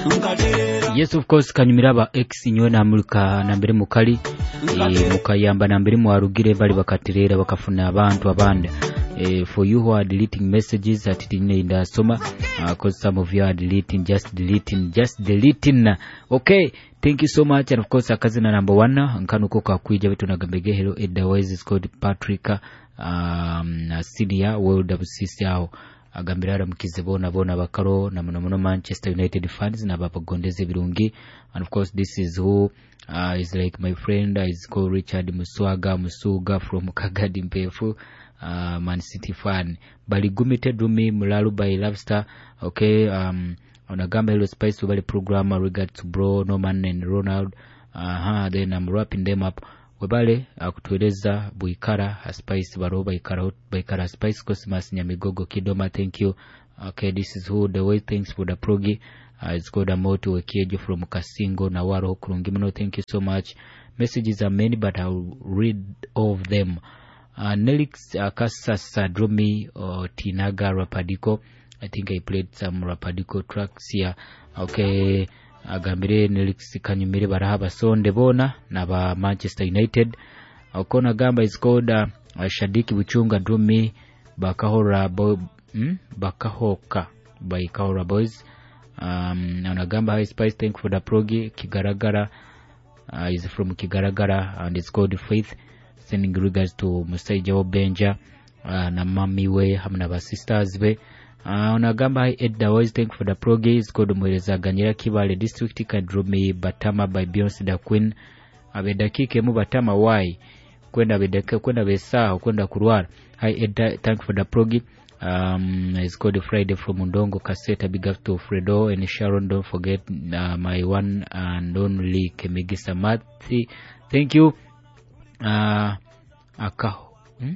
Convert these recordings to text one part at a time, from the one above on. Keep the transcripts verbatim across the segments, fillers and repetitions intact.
Yes, of course, kanyumiraba X nyo na mulika na mbere mukali e, mukayamba na mbere mu arugire bali bakaterera bakafuna abantu abandi. Uh, for you who are deleting messages at the soma, because uh, some of you are deleting, just deleting, just deleting. Okay, thank you so much. And of course, akazina number one, nkanuko kakuija vitu nagambege hello. Otherwise, it's called Patrick um, Senior World of C C yao. Agambirara mkize bona bona bakaro na muno Manchester United fans na babagondeze birungi. And of course, this is who uh, is like my friend. Uh, is called Richard Muswaga Musuga from Kagadi Mpefu. Uh, Man City fan bali gumite dumi mulalu by Lobster. Okay, um onagamba hello Spice bali program regard to bro Norman and Ronald. Aha, uh, then I'm wrapping them up. Webale akutueleza buikara Spice baro buikara buikara Spice Cosmas Nyamigogo Kidoma. Thank you. Okay, this is who the way things for the progi. Uh, it's called a moto Ekiejo from Kasingo Nawaro Kurungimino. Thank you so much. Messages are many, but I'll read all of them. Uh, Nelix Akasa Sadromi or Tinaga Rapadiko. I think I played some Rapadiko tracks here. Okay, Agambire Nelix Kanyumire Barahaba Son Devona Naba Manchester United. Okona Gamba is called uh, Shadiki Buchunga Dromi Bakahora Bo hmm? Bakahoka by Kahora Boys. Um Nagamba High Spice, thank for the progi. Kigaragara uh, is from Kigaragara and it's called Faith. Sending regards to Musaija Obenja uh, na mami we hamna ba sisters we uh, onagamba Edda always thank for the progaze called Mweleza Ganyera Kibale district Kadrumi Batama by Beyonce the Queen abedakike mu Batama why kwenda bedake kwenda besa kwenda kurwara. Hi Edda, thank for the progi. Um it's called Friday from Mundongo Kaseta. Big up to Fredo and Sharon. Don't forget uh, my one and only Kemigisa Mati. Thank you. Uh, aka hmm?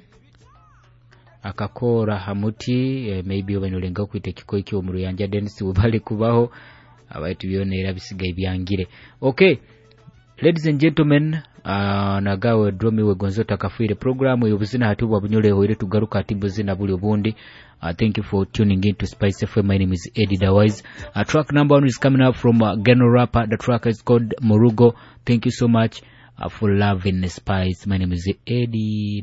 akakora hamuti eh, maybe obanyolenga kwite kiko iki omuru yanja Dennis ubale kubaho abaitu byonera bisigaye byangire. Okay, ladies and gentlemen, uh, nagawe dromi we gonzo takafire program yobuzina hatuba bunyole hoire tugaruka atibuzina buli obundi. Uh, thank you for tuning in to Spice F M. My name is Eddie Dawise. Uh, track number one is coming up from uh, Geno Rapper. The track is called Morugo. Thank you so much Uh, for love in the Spice. My name is Eddie